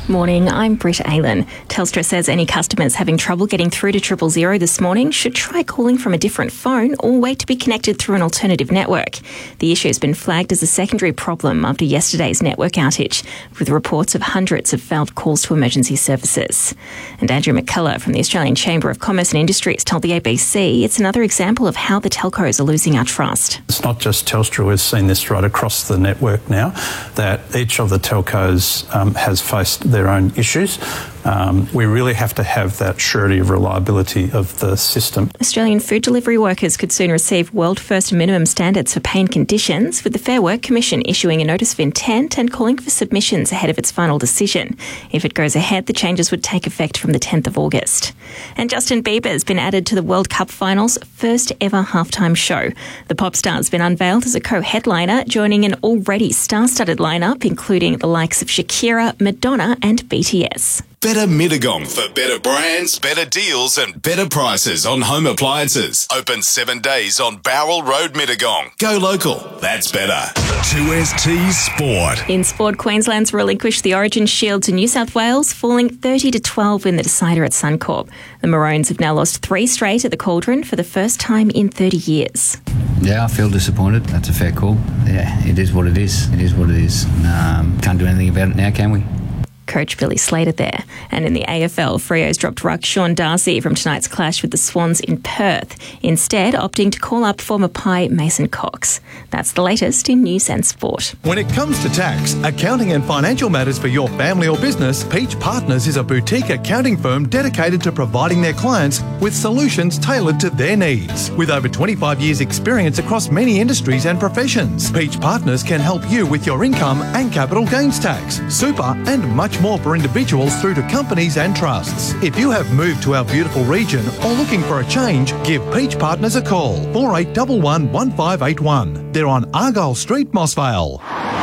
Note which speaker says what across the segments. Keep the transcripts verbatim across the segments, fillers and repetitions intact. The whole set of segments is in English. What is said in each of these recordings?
Speaker 1: Morning, I'm Britt Aylan. Telstra says any customers having trouble getting through to triple zero this morning should try calling from a different phone or wait to be connected through an alternative network. The issue has been flagged as a secondary problem after yesterday's network outage, with reports of hundreds of failed calls to emergency services. And Andrew McCullough from the Australian Chamber of Commerce and Industry has told the A B C it's another example of how the telcos are losing our trust.
Speaker 2: It's not just Telstra, we've seen this right across the network now, that each of the telcos um, has faced their own issues. Um, we really have to have that surety of reliability of the system.
Speaker 1: Australian food delivery workers could soon receive world-first minimum standards for pay and conditions, with the Fair Work Commission issuing a notice of intent and calling for submissions ahead of its final decision. If it goes ahead, the changes would take effect from the tenth of August. And Justin Bieber has been added to the World Cup Final's first ever halftime show. The pop star has been unveiled as a co-headliner, joining an already star-studded lineup, including the likes of Shakira, Madonna and B T S.
Speaker 3: Better Mittagong for better brands, better deals and better prices on home appliances. Open seven days on Bowral Road, Mittagong. Go local. That's better. two S T Sport.
Speaker 1: In sport, Queensland's relinquished the Origin Shield to New South Wales, falling thirty to twelve in the decider at Suncorp. The Maroons have now lost three straight at the Cauldron for the first time in thirty years.
Speaker 4: Yeah, I feel disappointed. That's a fair call. Yeah, it is what it is. It is what it is. Um, can't do anything about it now, can we?
Speaker 1: Coach Billy Slater there. And in the A F L, Freo's dropped ruck Sean Darcy from tonight's clash with the Swans in Perth, instead opting to call up former Pie Mason Cox. That's the latest in news and sport.
Speaker 5: When it comes to tax, accounting and financial matters for your family or business, Peach Partners is a boutique accounting firm dedicated to providing their clients with solutions tailored to their needs. With over twenty-five years experience across many industries and professions, Peach Partners can help you with your income and capital gains tax, super and much more for individuals through to companies and trusts. If you have moved to our beautiful region or looking for a change, give Peach Partners a call, four eight one one, one five eight one. They're on Argyle Street, Mossvale.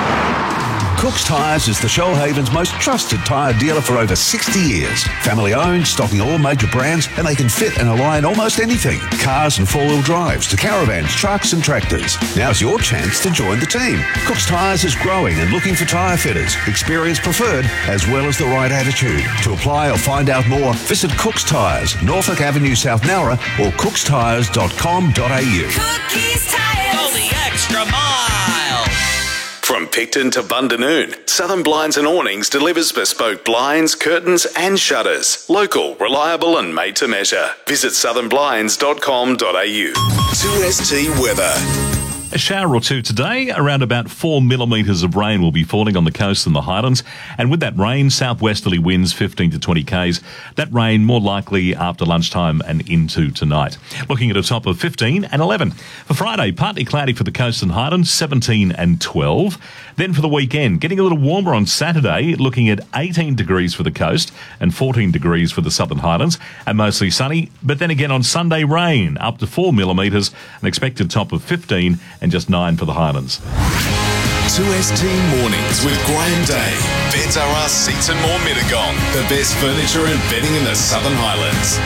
Speaker 6: Cook's Tyres is the Shoalhaven's most trusted tyre dealer for over sixty years. Family owned, stocking all major brands, and they can fit and align almost anything. Cars and four-wheel drives to caravans, trucks and tractors. Now's your chance to join the team. Cook's Tyres is growing and looking for tyre fitters, experience preferred, as well as the right attitude. To apply or find out more, visit Cook's Tyres, Norfolk Avenue, South Nowra, or cooks tyres dot com dot a u.
Speaker 7: Cookies Tires. Go the extra mile.
Speaker 3: From Picton to Bundanoon, Southern Blinds and Awnings delivers bespoke blinds, curtains and shutters. Local, reliable and made to measure. Visit southern blinds dot com dot a u. two S T weather.
Speaker 8: A shower or two today, around about four millimetres of rain will be falling on the coast and the Highlands. And with that rain, southwesterly winds fifteen to twenty k's. That rain more likely after lunchtime and into tonight. Looking at a top of fifteen and eleven. For Friday, partly cloudy for the coast and Highlands, seventeen and twelve. Then for the weekend, getting a little warmer on Saturday, looking at eighteen degrees for the coast and fourteen degrees for the southern Highlands, and mostly sunny. But then again on Sunday, rain up to four millimetres, an expected top of fifteen and just nine for the Highlands.
Speaker 3: two S T Mornings with Graham Day. Beds R Us Seats and More Mittagong. The best furniture and bedding in the Southern Highlands.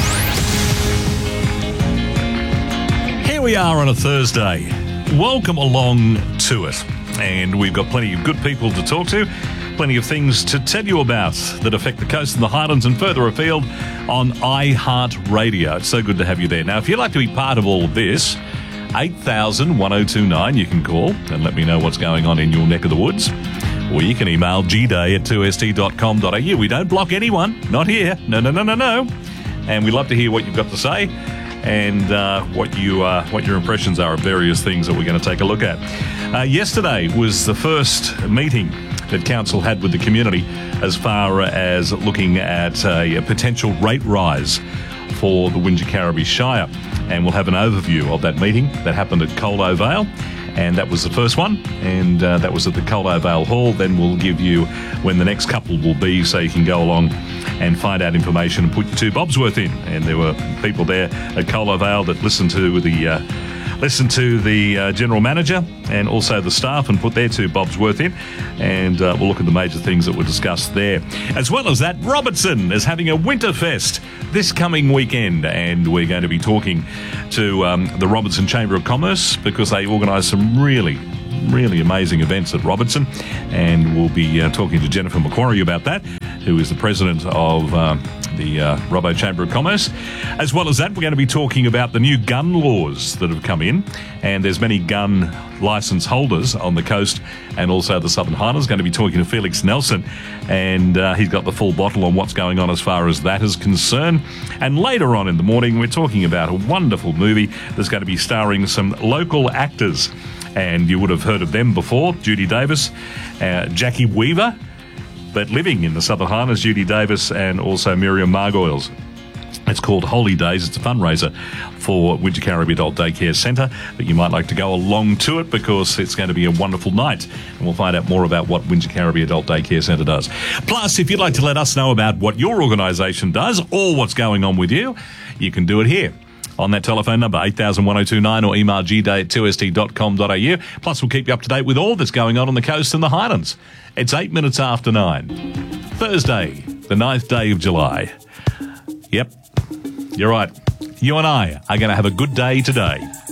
Speaker 8: Here we are on a Thursday. Welcome along to it. And we've got plenty of good people to talk to, plenty of things to tell you about that affect the coast and the Highlands and further afield on iHeartRadio. It's so good to have you there. Now, if you'd like to be part of all of this, eight thousand, one oh two nine, you can call and let me know what's going on in your neck of the woods. Or you can email g day at two s t dot com dot a u. We don't block anyone. Not here. No, no, no, no, no. And we love to hear what you've got to say and uh, what you uh, what your impressions are of various things that we're going to take a look at. Uh, yesterday was the first meeting that Council had with the community as far as looking at a, a potential rate rise for the Wingecarribee Shire. And we'll have an overview of that meeting that happened at Colo Vale. And that was the first one, and uh, that was at the Colo Vale Hall. Then we'll give you when the next couple will be, so you can go along and find out information and put your two bobs worth in. And there were people there at Colo Vale that listened to the uh, listened to the uh, general manager and also the staff and put their two bobs worth in. And uh, we'll look at the major things that were discussed there. As well as that, Robertson is having a Winterfest this coming weekend, and we're going to be talking to um, the Robertson Chamber of Commerce because they organise some really really amazing events at Robertson, and we'll be uh, talking to Jennifer Macquarie about that. who is the president of um, the uh, Robbo Chamber of Commerce. As well as that, we're going to be talking about the new gun laws that have come in, and there's many gun licence holders on the coast and also the Southern Highlands. Going to be talking to Felix Nelson, and uh, he's got the full bottle on what's going on as far as that is concerned. And later on in the morning, we're talking about a wonderful movie that's going to be starring some local actors, and you would have heard of them before: Judy Davis, uh, Jackie Weaver, but living in the Southern Highlands, Judy Davis, and also Miriam Margoyles. It's called Holy Days. It's a fundraiser for Wingecarribee Adult Daycare Centre, but you might like to go along to it because it's going to be a wonderful night, and we'll find out more about what Wingecarribee Adult Daycare Centre does. Plus, if you'd like to let us know about what your organisation does or what's going on with you, you can do it here on that telephone number, eight thousand one oh two nine, or email g day at two s t dot com dot a u. Plus, we'll keep you up to date with all that's going on on the coast and the Highlands. It's eight minutes after nine. Thursday, the ninth day of July. Yep, you're right. You and I are going to have a good day today.